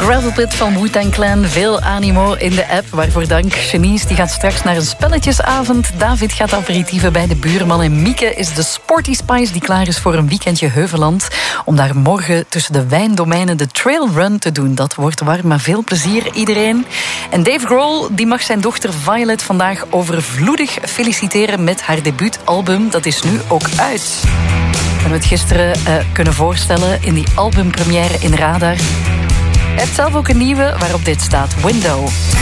Gravel Pit van Wu-Tang Clan. Veel animo in de app, waarvoor dank. Janice die gaat straks naar een spelletjesavond. David gaat aperitieven bij de buurman. En Mieke is de Sporty Spice die klaar is voor een weekendje Heuveland. Om daar morgen tussen de wijndomeinen de trail run te doen. Dat wordt warm, maar veel plezier iedereen. En Dave Grohl die mag zijn dochter Violet vandaag overvloedig feliciteren met haar debuutalbum. Dat is nu ook uit. We hebben het gisteren kunnen voorstellen in die albumpremière in Radar. Hij heeft zelf ook een nieuwe waarop dit staat: Window.